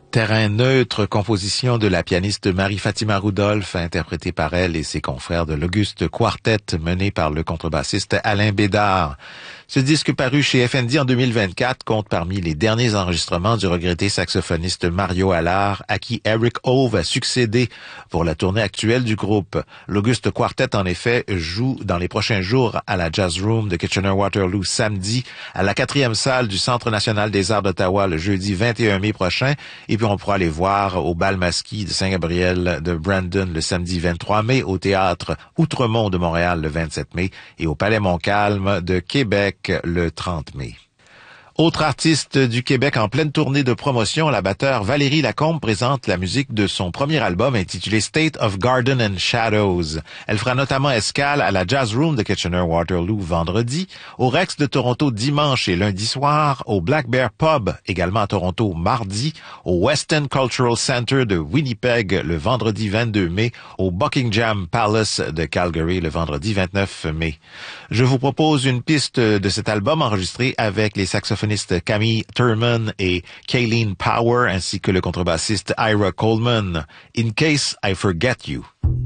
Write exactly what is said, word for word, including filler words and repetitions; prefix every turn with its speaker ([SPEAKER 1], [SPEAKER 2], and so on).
[SPEAKER 1] Terrain neutre, composition de la pianiste Marie-Fatima Rudolph, interprétée par elle et ses confrères de l'Auguste Quartet, mené par le contrebassiste Alain Bédard. Ce disque paru chez F N D en deux mille vingt-quatre compte parmi les derniers enregistrements du regretté saxophoniste Mario Allard, à qui Eric Ove a succédé pour la tournée actuelle du groupe. L'Auguste Quartet, en effet, joue dans les prochains jours à la Jazz Room de Kitchener-Waterloo samedi, à la quatrième salle du Centre national des arts d'Ottawa le jeudi vingt et un mai prochain, et puis on pourra les voir au Bal Masquis de Saint-Gabriel de Brandon le samedi vingt-trois mai, au Théâtre Outremont de Montréal le vingt-sept mai et au Palais Montcalm de Québec le trente mai. Autre artiste du Québec en pleine tournée de promotion, la batteure Valérie Lacombe présente la musique de son premier album intitulé State of Garden and Shadows. Elle fera notamment escale à la Jazz Room de Kitchener-Waterloo vendredi, au Rex de Toronto dimanche et lundi soir, au Black Bear Pub également à Toronto mardi, au Western Cultural Center de Winnipeg le vendredi vingt-deux mai, au Buckingham Palace de Calgary le vendredi vingt-neuf mai. Je vous propose une piste de cet album enregistré avec les saxophonistes Camille Thurman et Kayleen Power ainsi que le contrebassiste Ira Coleman. In Case I Forget You.